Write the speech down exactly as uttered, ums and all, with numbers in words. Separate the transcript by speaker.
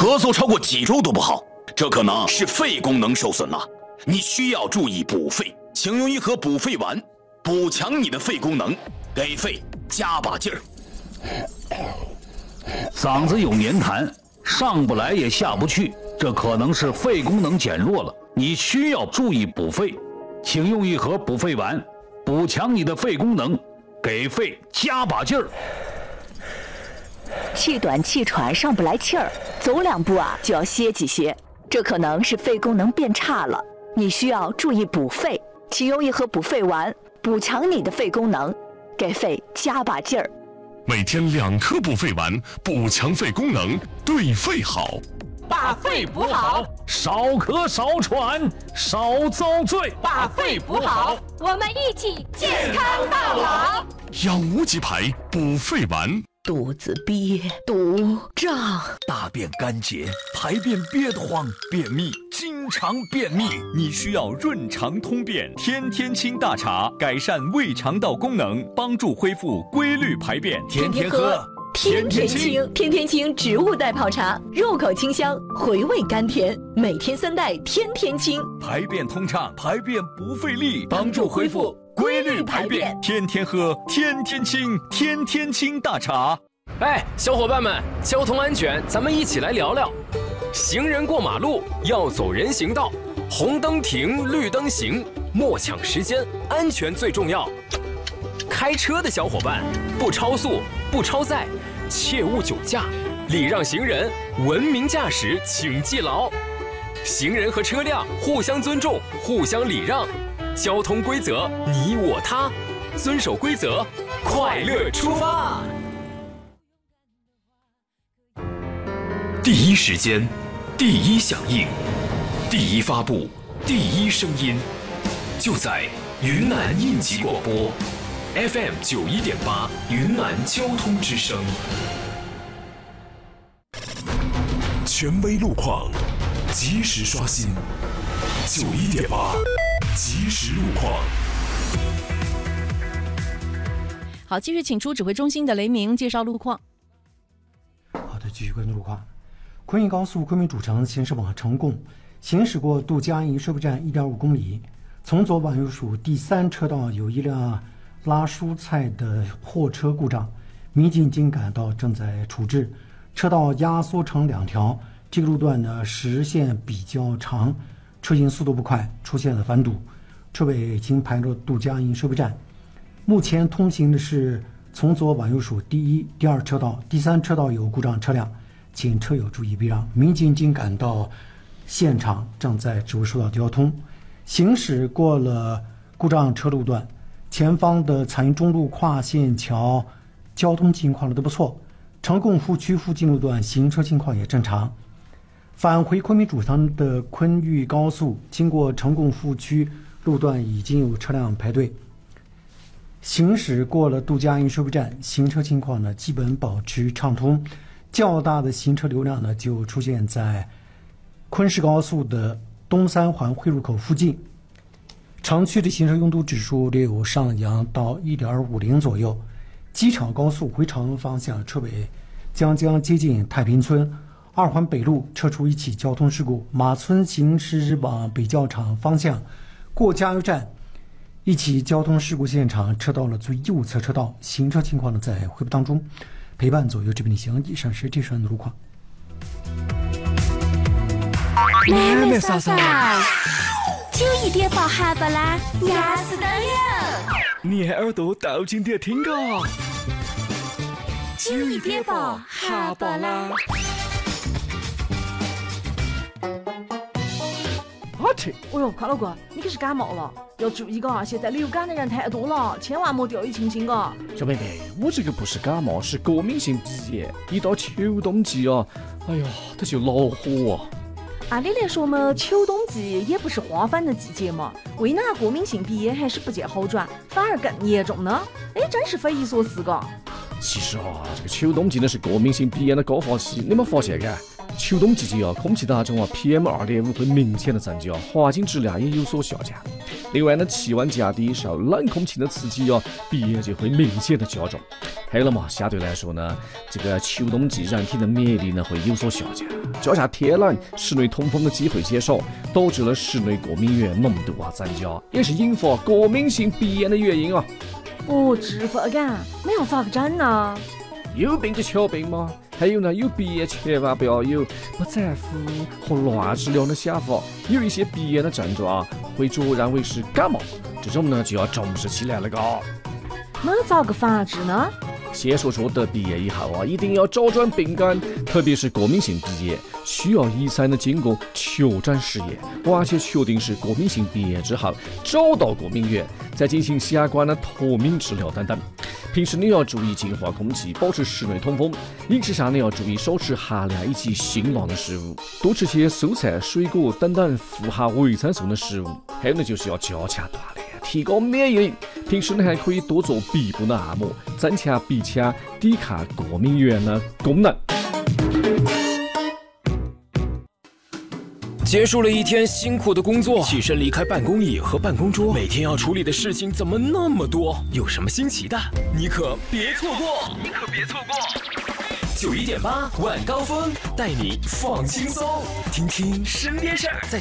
Speaker 1: 咳嗽超过几周都不好，这可能是肺功能受损了，你需要注意补肺，请用一盒补肺丸，补强你的肺功能，给肺加把劲儿。
Speaker 2: 嗓子有黏痰，上不来也下不去，这可能是肺功能减弱了，你需要注意补肺，请用一盒补肺丸，补强你的肺功能，给肺加把劲儿。
Speaker 3: 气短气喘，上不来气儿，走两步啊就要歇几歇，这可能是肺功能变差了，你需要注意补肺，请用一盒补肺丸，补强你的肺功能，给肺加把劲儿。
Speaker 4: 每天两颗补肺丸，补强肺功能，对肺好。
Speaker 5: 把肺补好，
Speaker 2: 少咳少喘少遭罪。
Speaker 5: 把肺补好，
Speaker 6: 我们一起健康到老。
Speaker 4: 养无极牌补肺丸。
Speaker 3: 肚子憋、肚胀、
Speaker 7: 大便干结、排便憋得慌、便秘、经常便秘，你需要润肠通便天天清大茶，改善胃肠道功能，帮助恢复规律排便。天天喝，
Speaker 3: 天天清。天天清植物代泡茶，入口清香，回味甘甜，每天三袋天天清，
Speaker 7: 排便通畅，排便不费力，帮助恢复规律排便，天天喝，天天清，天天清大茶。
Speaker 8: 哎，小伙伴们，交通安全，咱们一起来聊聊。行人过马路要走人行道，红灯停，绿灯行，莫抢时间，安全最重要。开车的小伙伴，不超速，不超载，切勿酒驾，礼让行人，文明驾驶，请记牢。行人和车辆互相尊重，互相礼让。交通规则你我他，遵守规则，快乐出发。第一时间，第一响应，第一发布，第一声音，就在云南应急广播 F M 九一点八云南交通之声。
Speaker 4: 权威路况，及时刷新。九一点八。即时路况。
Speaker 9: 好，继续请出指挥中心的雷鸣介绍路况。
Speaker 10: 好的，继续关注路况。昆玉高速昆明主城行驶往成贡，行驶过杜家营收费站一点五公里，从左往右数第三车道有一辆拉蔬菜的货车故障，民警已经赶到，正在处置。车道压缩成两条，这个路段呢实线比较长，车行速度不快，出现了翻堵，车尾已经排入杜家营收费站。目前通行的是从左往右数第一、第二车道，第三车道有故障车辆，请车友注意避让。民警已经赶到现场，正在指挥疏导交通。行驶过了故障车路段，前方的彩云中路跨线桥交通情况都不错，成贡副区附近路段行车情况也正常。返回昆明主城的昆玉高速，经过成贡副区路段已经有车辆排队。行驶过了杜家营收费站，行车情况呢基本保持畅通。较大的行车流量呢就出现在昆石高速的东三环汇入口附近，城区的行车拥堵指数略有上扬到 一点五零 左右。机场高速回城方向车尾将将接近太平村。二环北路车出一起交通事故，马村行驶往北教场方向过加油站，一起交通事故现场车到了最右侧车道，行车情况呢在恢复当中。陪伴左右这边的行，以上是这段的路况。
Speaker 6: 妹妹嫂嫂，九一点八哈巴拉压死的了，
Speaker 7: 你耳朵倒进点听个。
Speaker 6: 九一点八哈巴拉。
Speaker 5: 我去！哦哟，快老哥，你可是感冒了，要注意嘎！现在流感的人太多了，千万莫掉以轻心嘎。
Speaker 11: 小妹妹，我这个不是感冒，是过敏性鼻炎。一到秋冬季啊，哎呀，它就恼火啊。
Speaker 5: 按理来说嘛，秋冬季也不是花粉的季节嘛，为哪过敏性鼻炎还是不见好转，反而更严重呢？哎，真是匪夷所思嘎。
Speaker 11: 其实啊，这个秋冬季呢是过敏性鼻炎的高发期，你们发现没？ 秋冬季节啊，空气当中啊 P M 二点五 会明显的增加，环境质量也有所下降。另外呢，气温降低，受冷空气的刺激啊，鼻炎就会明显的加重。还有了嘛，相对来说呢，这个秋冬季人体的免疫力呢会有所下降，加上天冷，室内通风的机会减少，导致了室内过敏原浓度啊增加，也是引发过敏性鼻炎的原因啊。
Speaker 5: 哦，治发感，没有发个针呢？
Speaker 11: 有病就瞧病嘛。还有呢，有鼻炎千万不要有不在乎和乱治疗的想法。有一些鼻炎的症状啊，会卓然为是感冒，这种呢就要重视起来了个。
Speaker 5: 那咋个法治呢？
Speaker 11: 先说说得鼻炎以后啊，一定要找准病根，特别是过敏性鼻炎，需要医生的经过确诊试验，完全确定是过敏性鼻炎之后，找到过敏源，再进行相关的脱敏治疗等等。平时你要注意净化空气，保持室内通风。饮食上你要注意少吃寒凉以及辛辣的食物，多吃些蔬菜、水果等等富含维生素的食物。还有呢，就是要加强锻炼，提高免疫力。平时呢，还可以多做鼻部的按摩，增强鼻腔抵抗过敏源的功能。
Speaker 8: 结束了一天辛苦的工作，起身离开办公椅和办公桌，每天要处理的事情怎么那么多？有什么新奇的，你可别错过！你可别错过！九一点八晚高峰带你放轻松，听听身边事儿，在